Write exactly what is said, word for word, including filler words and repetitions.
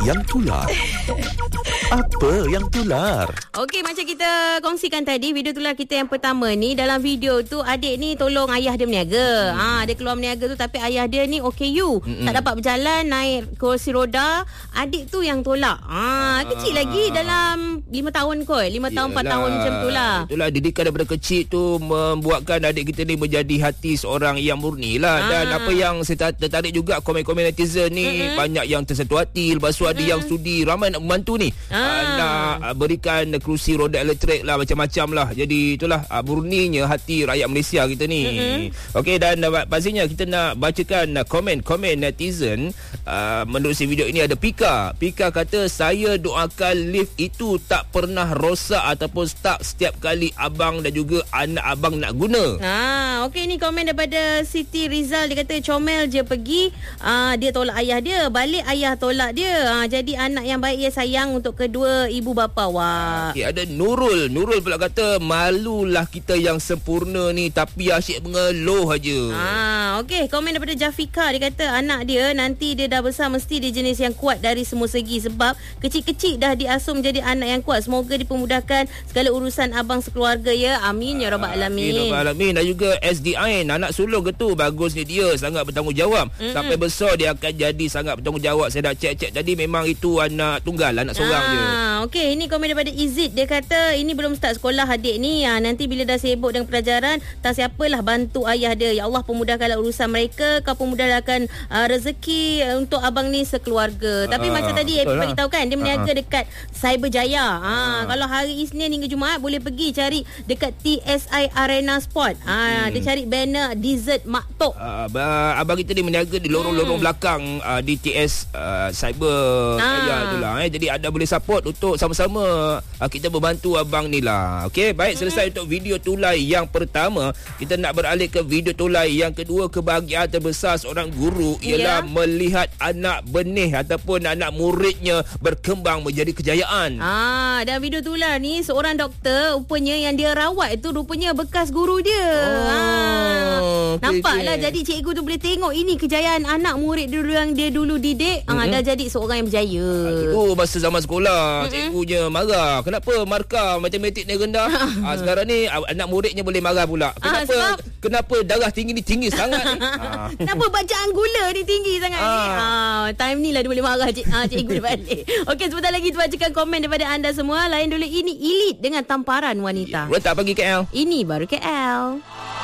yang tular? Apa yang tular? Okey, macam kita kongsikan tadi, video tular kita yang pertama ni, dalam video tu adik ni tolong ayah dia berniaga. Hmm. Ha, dia keluar berniaga tu tapi ayah dia ni O K U. Hmm. Tak dapat berjalan, naik kursi roda. Adik tu yang tolak. Ha, kecil ah. lagi, dalam lima tahun kot. lima tahun, empat tahun macam tu lah. Itulah didikan daripada kecil tu membuatkan adik kita ni menjadi hati seorang yang murni lah. Ah. Dan apa yang saya tertarik juga, komen-komen netizen ni mm-hmm. banyak yang tersentuh hati. Lepas tu mm-hmm. ada yang sudi, ramai nak membantu ni. Ah. Nak berikan kerusi roda elektrik lah, macam-macam lah. Jadi itulah murninya hati rakyat Malaysia kita ni. Mm-hmm. Okey, dan pastinya kita nak bacakan komen-komen netizen. Uh, menurut si video ini ada Pika. Pika kata, saya doakan lift itu tak pernah rosak ataupun stuck setiap kali abang dan juga anak abang nak guna. Ah, okey, ni komen daripada Siti Rizal. Dia kata comel je pergi, uh, dia tolak ayah dia, balik ayah tolak dia. Uh, jadi anak yang baik, ia sayang untuk kedua ibu bapa. Wah. Okay, ada Nurul. Nurul pula kata, malulah kita yang sempurna ni tapi asyik mengeluh aja. Ah, okey, komen daripada Jafika. Dia kata anak dia nanti dia dah besar mesti dia jenis yang kuat dari semua segi, sebab kecil-kecil dah diasuh menjadi anak yang kuat. Semoga dipermudahkan segala urusan abang sekeluarga ya. Amin ya rabbal alamin. Amin rabbal alamin. Dan juga S D Ain, anak sulung ke tu, bagusnya dia sangat bertanggungjawab. Mm-hmm. Sampai besar dia akan jadi sangat bertanggungjawab. Saya dah cek-cek tadi, memang itu anak tunggal, anak seorang ah, dia. Okey, ini komen daripada Izid. Dia kata ini belum start sekolah adik ni. Ha, nanti bila dah sibuk dengan pelajaran, tak siapalah bantu ayah dia. Ya Allah, pemudahkanlah urusan mereka. Kau pemudahkan uh, rezeki untuk abang ni sekeluarga. Tapi uh, macam tadi Epi bagi tahu kan, dia berniaga uh, dekat Cyberjaya. Ha, uh. Kalau hari Isnin hingga Jumaat boleh pergi cari dekat T S I Arena Sport. Ha, hmm. Dia cari banner dessert Mak Tok. Uh, abang kita ni berniaga di lorong-lorong hmm. belakang uh, di T S uh, Cyberjaya uh. tu lah. Eh. Jadi anda boleh support untuk sama-sama uh, kita membantu abang ni lah. Okey, baik, selesai hmm. untuk video tulai yang pertama. Kita nak beralih ke video tulai yang kedua. Kebahagiaan terbesar seorang guru ialah yeah. melihat anak benih ataupun anak muridnya berkembang menjadi kejayaan. Ah, dan video tular ni seorang doktor rupanya yang dia rawat tu rupanya bekas guru dia. Oh, ah, okay, nampaklah okay. Jadi cikgu tu boleh tengok ini kejayaan anak murid dulu yang dia dulu didik. Mm-hmm. Ah, dah jadi seorang yang berjaya. Cikgu masa zaman sekolah, mm-hmm. cikgunya marah. Kenapa markah matematik ni rendah? ah, sekarang ni anak muridnya boleh marah pula. Kenapa ah, sebab... kenapa darah tinggi ni tinggi sangat ni? ah. Kenapa bacaan gula ni tinggi sangat ah. ni? Ah, time ni lah dia boleh marah cik, ah, cikgu dia balik. Okey, sebentar lagi tu bacakan komen daripada anda semua. Lain dulu, ini Elite dengan Tamparan Wanita. Letak pagi K L. Ini baru K L.